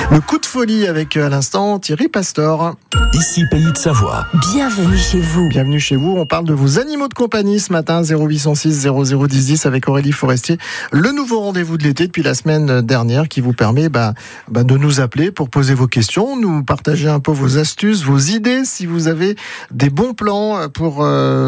Le coup de folie avec à l'instant Thierry Pastor. Ici Pays de Savoie. Bienvenue chez vous. Bienvenue chez vous. On parle de vos animaux de compagnie ce matin, 0806 001010 avec Aurélie Forestier. Le nouveau rendez-vous de l'été depuis la semaine dernière qui vous permet de nous appeler pour poser vos questions, nous partager un peu vos astuces, vos idées, si vous avez des bons plans pour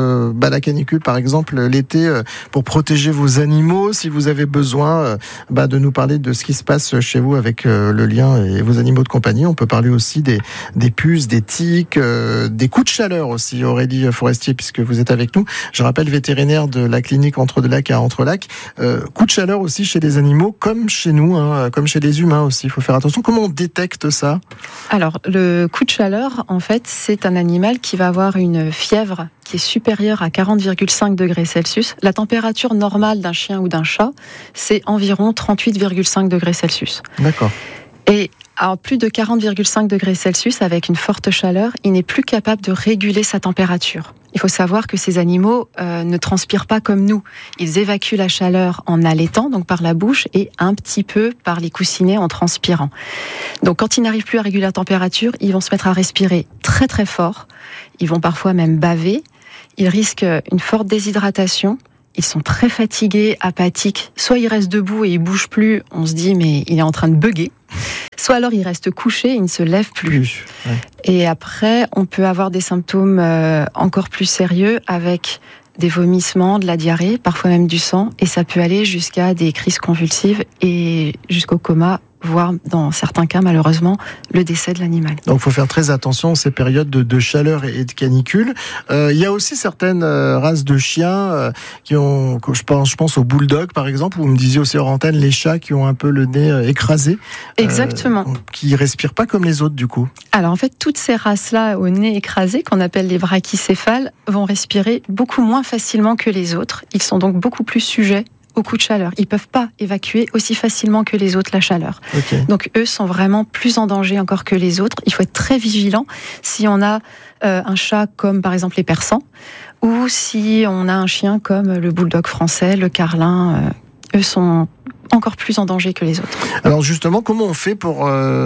la canicule par exemple l'été, pour protéger vos animaux, si vous avez besoin de nous parler de ce qui se passe chez vous avec le lien et vos animaux de compagnie. On peut parler aussi des puces, des tiques, des coups de chaleur aussi, Aurélie Forestier, puisque vous êtes avec nous. Je rappelle, vétérinaire de la clinique Entre-deux-Lacs à Entre-Lacs. Coups de chaleur aussi chez les animaux, comme chez nous, comme chez les humains aussi. Il faut faire attention. Comment on détecte ça ? Alors, le coup de chaleur, en fait, c'est un animal qui va avoir une fièvre qui est supérieure à 40,5 degrés Celsius. La température normale d'un chien ou d'un chat, c'est environ 38,5 degrés Celsius. D'accord. Et à plus de 40,5 degrés Celsius, avec une forte chaleur, il n'est plus capable de réguler sa température. Il faut savoir que ces animaux ne transpirent pas comme nous. Ils évacuent la chaleur en allaitant, donc par la bouche, et un petit peu par les coussinets en transpirant. Donc quand ils n'arrivent plus à réguler la température, ils vont se mettre à respirer très très fort. Ils vont parfois même baver. Ils risquent une forte déshydratation. Ils sont très fatigués, apathiques. Soit ils restent debout et ils bougent plus, on se dit mais il est en train de bugger. Soit alors ils restent couchés, ils ne se lèvent plus. Ouais. Et après, on peut avoir des symptômes encore plus sérieux avec des vomissements, de la diarrhée, parfois même du sang, et ça peut aller jusqu'à des crises convulsives et jusqu'au coma, voire dans certains cas malheureusement le décès de l'animal. Donc il faut faire très attention à ces périodes de chaleur et de canicule. Il y a aussi certaines races de chiens qui ont, je pense au bulldog par exemple, où vous me disiez aussi hors antenne, les chats qui ont un peu le nez écrasé. Exactement. Qui respirent pas comme les autres du coup. Alors en fait toutes ces races-là au nez écrasé, qu'on appelle les brachycéphales, vont respirer beaucoup moins facilement que les autres. Ils sont donc beaucoup plus sujets au coup de chaleur. Ils ne peuvent pas évacuer aussi facilement que les autres la chaleur. Okay. Donc eux sont vraiment plus en danger encore que les autres. Il faut être très vigilant si on a un chat comme par exemple les persans, ou si on a un chien comme le bulldog français, le carlin. Eux sont encore plus en danger que les autres. Alors justement, comment on fait pour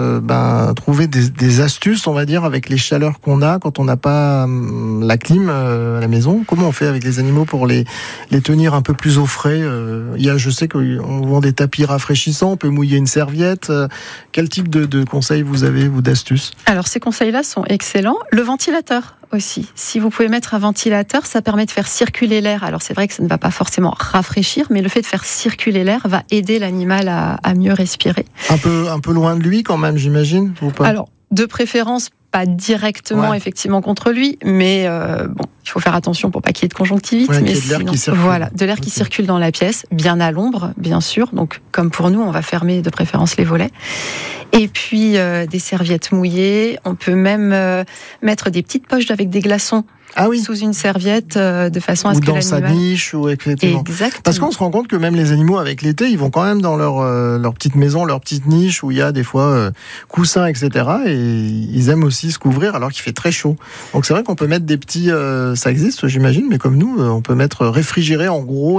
trouver des astuces, on va dire, avec les chaleurs qu'on a quand on n'a pas la clim à la maison? Comment on fait avec les animaux pour les tenir un peu plus au frais? Je sais qu'on vend des tapis rafraîchissants, on peut mouiller une serviette. Quel type de conseils vous avez, vous, d'astuces? Alors ces conseils-là sont excellents. Le ventilateur aussi. Si vous pouvez mettre un ventilateur, ça permet de faire circuler l'air. Alors c'est vrai que ça ne va pas forcément rafraîchir, mais le fait de faire circuler l'air va aider l'animal à mieux respirer. Un peu loin de lui quand même, j'imagine, ou pas? Alors, de préférence, pas directement effectivement contre lui, mais il faut faire attention pour pas qu'il y ait de conjonctivite. Ouais, mais qu'il y ait de l'air qui circule. Voilà, de l'air qui circule dans la pièce, bien à l'ombre, bien sûr. Donc, comme pour nous, on va fermer de préférence les volets. Et puis, des serviettes mouillées. On peut même mettre des petites poches avec des glaçons. Ah oui. Sous une serviette, de façon à ce que l'animal... Ou dans sa niche, ou exactement. Exactement. Parce qu'on se rend compte que même les animaux, avec l'été, ils vont quand même dans leur petite maison, leur petite niche, où il y a des fois coussins, etc. Et ils aiment aussi se couvrir alors qu'il fait très chaud. Donc c'est vrai qu'on peut mettre des petits... ça existe, j'imagine, mais comme nous, on peut mettre réfrigéré, en gros,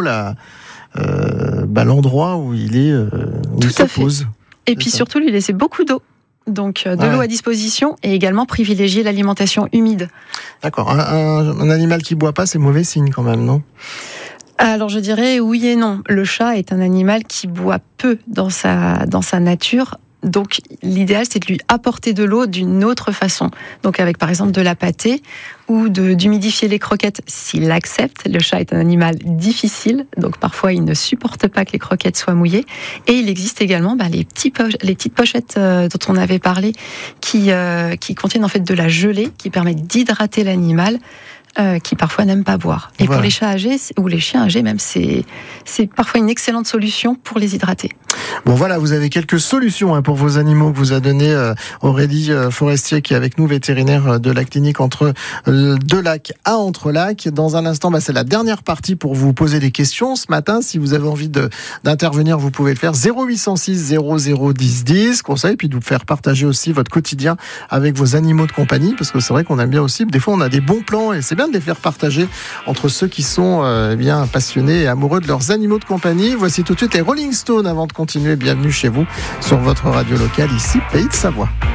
l'endroit où il est, où il se pose. Et puis surtout, lui laisser beaucoup d'eau. Donc de l'eau à disposition et également privilégier l'alimentation humide. D'accord. Un animal qui boit pas, c'est mauvais signe quand même, non ? Alors je dirais oui et non. Le chat est un animal qui boit peu dans sa nature. Donc l'idéal c'est de lui apporter de l'eau d'une autre façon. Donc avec par exemple de la pâtée ou d'humidifier les croquettes s'il l'accepte. Le chat est un animal difficile, donc parfois il ne supporte pas que les croquettes soient mouillées. Et il existe également les petites pochettes dont on avait parlé qui contiennent en fait de la gelée qui permet d'hydrater l'animal. Qui parfois n'aiment pas boire. Et pour les chats âgés, ou les chiens âgés même, c'est parfois une excellente solution pour les hydrater. Bon voilà, vous avez quelques solutions pour vos animaux que vous a donné Aurélie Forestier, qui est avec nous, vétérinaire de la clinique Entre-deux-Lacs à Entre-Lacs. Dans un instant, c'est la dernière partie pour vous poser des questions ce matin. Si vous avez envie d'intervenir, vous pouvez le faire. 0806 001010, conseil, puis de vous faire partager aussi votre quotidien avec vos animaux de compagnie, parce que c'est vrai qu'on aime bien aussi. Des fois, on a des bons plans et c'est bien bien de les faire partager entre ceux qui sont bien passionnés et amoureux de leurs animaux de compagnie. Voici tout de suite les Rolling Stones avant de continuer. Bienvenue chez vous sur votre radio locale, ici Pays de Savoie.